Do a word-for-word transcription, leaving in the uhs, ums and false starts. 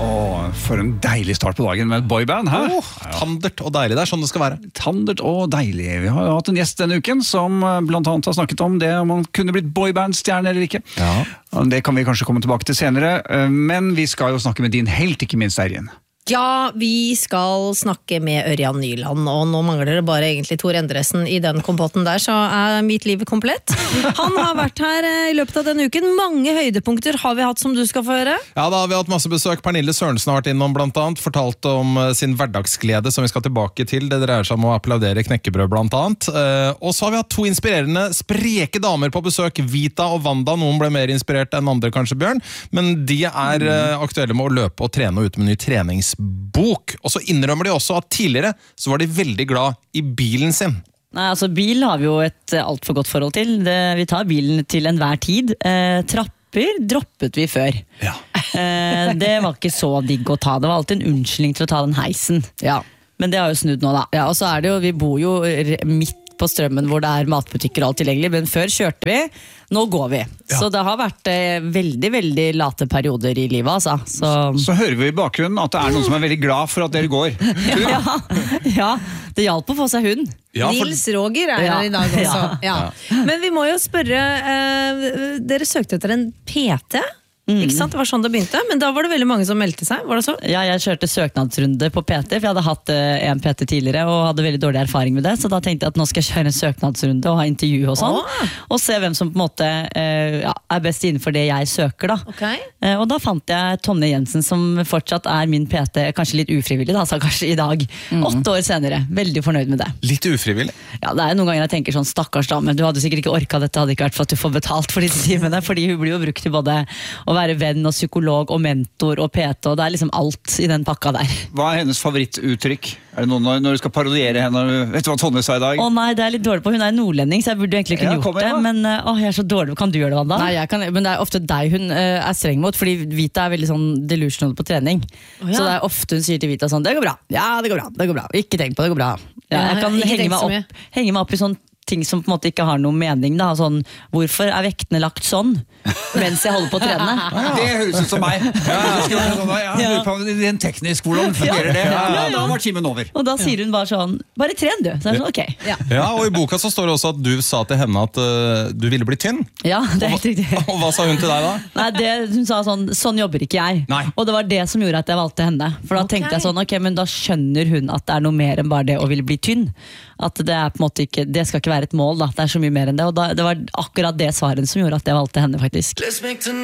Åh, for en deilig start på dagen med et boyband, hæ? Oh, tandert og deilig, det er sånn det skal være. Tandert og deilig. Vi har jo hatt en gjest denne uken som blant annet har snakket om det om man kunne blitt boybandstjerne eller ikke. Ja. Det kan vi kanskje komme tilbake til senere, men vi skal jo snakke med din helt, ikke minst Eirin. Ja, vi skal snakke med Ørjan Nyland, og nå mangler det bare egentlig Tor Endresen i den kompotten der, så er mitt liv komplett. Han har vært her i løpet av denne uken. Mange høydepunkter har vi hatt som du skal få høre. Ja, da har vi hatt masse besøk. Pernille Sørensen har vært innom blant annet, fortalt om sin hverdagsglede som vi skal tilbake til. Det dreier seg om å applaudere knekkebrød blant annet. Og så har vi hatt to inspirerende, spreke damer på besøk, Vita og Wanda. Noen ble mer inspirert enn andre kanskje, Bjørn, men de er aktuelle med å løpe og trene og ut med ny trenings bok. Og så innrømmer de også at tidligere så var de veldig glad i bilen sin. Nei, altså bil har vi jo et alt for godt forhold til. Det, vi tar bilen til enhver tid. Eh, trapper droppet vi før. Ja. eh, det var ikke så digg å ta. Det var alltid en unnskyldning til å ta den heisen. Ja. Men det har jo snudd nå da. Ja, og så er det jo, vi bor jo midt på strømmen hvor det er matbutikker og alt tilgjengelig, men før kjørte vi, nå går vi. Ja. Så det har vært eh, veldig, veldig late perioder i livet, altså. Så... så hører vi i bakgrunnen at det er noen som er veldig glad for at dere går. ja, ja, det hjalp å få seg hund. Ja, for... Nils Roger er her ja. i dag også. Ja. Ja. Men vi må jo spørre, eh, dere søkte etter en P T? Mm. Ikke sant? Det var sånn det begynte, men da var det veldig mange som meldte seg, var det så? Ja, jeg kjørte søknadsrunde på P T, for jeg hadde hatt uh, en P T tidligere og hadde veldig dårlig erfaring med det, så da tenkte jeg at nå skal jeg kjøre en søknadsrunde og ha intervju og sånn, oh. og se hvem som på en måte uh, ja, er best innenfor det jeg søker da. Okay. Uh, og da fant jeg Tonje Jensen, som fortsatt er min P T, kanskje litt ufrivillig da, så kanskje i dag, mm. åtte år senere, veldig fornøyd med det. Litt ufrivillig? Ja, det er noen ganger jeg tenker sånn, stakkars dame, du hadde sikkert ikke orket dette, hadde ikke vært for at du får betalt for disse timene, fordi hun blir jo brukt til både å være venn og psykolog og mentor og P T, og det er liksom alt i den pakka der. Hva er hennes favorittuttrykk? Er det noen når, når du skal parodiere henne? Vet du hva Tonje sa i dag? Å nei, det er litt dårlig på. Hun er nordlending, så jeg burde egentlig kunne ja, gjort det, men å, jeg er så dårlig. Kan du gjøre det, Wanda? Nei, jeg kan, men det er ofte deg hun uh, er streng mot, fordi Vita er veldig sånn delusional på trening. Oh, ja. Så det er ofte hun sier til Vita sånn, det går bra, ja, det går bra, det går bra. Ikke tenk på det, det går bra. Ja, jeg kan henge meg, opp, henge meg opp i sånn ting som på en måte ikke har noen mening da, sånn, hvorfor er vektene lagt sånn mens jeg holder på å trene? Ja, det høres ut som meg. Ja, ja, ja, ja. På den teknisk, hvordan fungerer det? Ja, ja, da var timen over. Og da sier hun bare sånn, bare tren du. Så er det sånn, ok. Ja. Ja, og i boka så står det også at du sa til henne at uh, du ville bli tynn. Ja, det er helt riktig. Og, og hva sa hun til deg da? Nei, det, hun sa sånn, sånn jobber ikke jeg. Nei. Og det var det som gjorde at jeg valgte henne. For da okay. tenkte jeg sånn, ok, men da skjønner hun at det er noe mer enn bare det å ville bli tynn. At det er på en måte ikke, det skal ikke være et mål da, det er så mye mer enn det. Og da, det var akkurat det svaren som gjorde at jeg valgte henne faktisk.